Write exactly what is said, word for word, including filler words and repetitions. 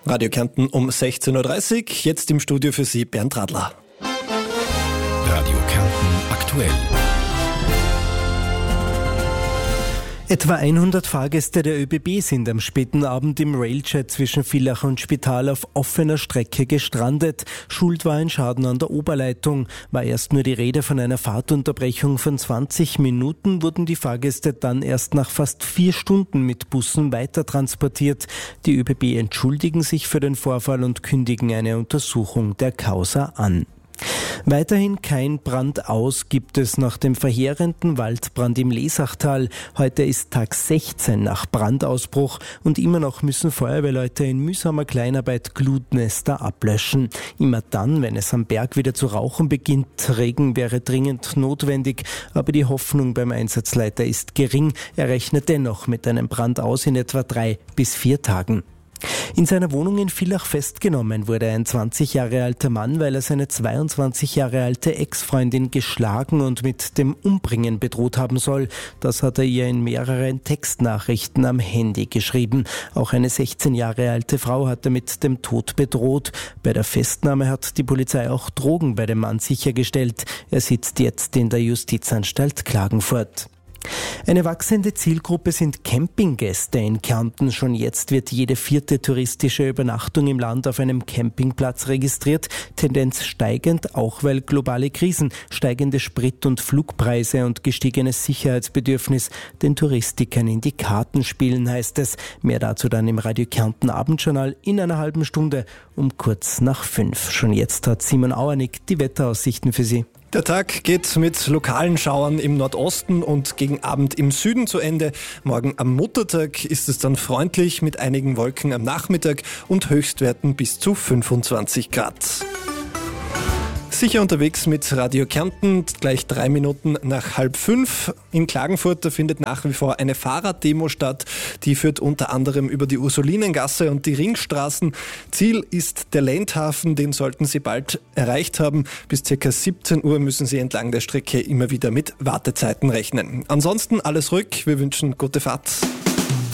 Radio Kärnten um sechzehn Uhr dreißig, jetzt im Studio für Sie Bernd Radler. Radio Kärnten aktuell. Etwa hundert Fahrgäste der ÖBB sind am späten Abend im Railjet zwischen Villach und Spital auf offener Strecke gestrandet. Schuld war ein Schaden an der Oberleitung. War erst nur die Rede von einer Fahrtunterbrechung von zwanzig Minuten, wurden die Fahrgäste dann erst nach fast vier Stunden mit Bussen weiter transportiert. Die ÖBB entschuldigen sich für den Vorfall und kündigen eine Untersuchung der Causa an. Weiterhin kein Brand aus gibt es nach dem verheerenden Waldbrand im Lesachtal. Heute ist Tag sechzehn nach Brandausbruch und immer noch müssen Feuerwehrleute in mühsamer Kleinarbeit Glutnester ablöschen. Immer dann, wenn es am Berg wieder zu rauchen beginnt, Regen wäre dringend notwendig, aber die Hoffnung beim Einsatzleiter ist gering. Er rechnet dennoch mit einem Brand aus in etwa drei bis vier Tagen. In seiner Wohnung in Villach festgenommen wurde ein zwanzig Jahre alter Mann, weil er seine zweiundzwanzig Jahre alte Ex-Freundin geschlagen und mit dem Umbringen bedroht haben soll. Das hat er ihr in mehreren Textnachrichten am Handy geschrieben. Auch eine sechzehn Jahre alte Frau hat er mit dem Tod bedroht. Bei der Festnahme hat die Polizei auch Drogen bei dem Mann sichergestellt. Er sitzt jetzt in der Justizanstalt Klagenfurt. Eine wachsende Zielgruppe sind Campinggäste in Kärnten. Schon jetzt wird jede vierte touristische Übernachtung im Land auf einem Campingplatz registriert. Tendenz steigend, auch weil globale Krisen, steigende Sprit- und Flugpreise und gestiegenes Sicherheitsbedürfnis den Touristikern in die Karten spielen, heißt es. Mehr dazu dann im Radio Kärnten Abendjournal in einer halben Stunde um kurz nach fünf. Schon jetzt hat Simon Auernick die Wetteraussichten für Sie. Der Tag geht mit lokalen Schauern im Nordosten und gegen Abend im Süden zu Ende. Morgen am Muttertag ist es dann freundlich mit einigen Wolken am Nachmittag und Höchstwerten bis zu fünfundzwanzig Grad. Sicher unterwegs mit Radio Kärnten, gleich drei Minuten nach halb fünf. In Klagenfurt, da findet nach wie vor eine Fahrraddemo statt. Die führt unter anderem über die Ursulinengasse und die Ringstraßen. Ziel ist der Lendhafen, den sollten Sie bald erreicht haben. Bis ca. siebzehn Uhr müssen Sie entlang der Strecke immer wieder mit Wartezeiten rechnen. Ansonsten alles ruhig, wir wünschen gute Fahrt.